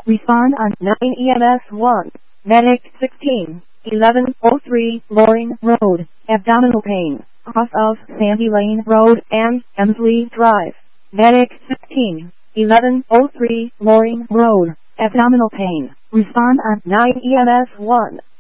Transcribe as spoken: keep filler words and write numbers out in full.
Respond on nine E M S one. Medic sixteen, eleven oh three Loring Road, abdominal pain, off of Sandy Lane Road and Emsley Drive. Medic sixteen, eleven oh three Loring Road, abdominal pain. Respond on nine E M S one.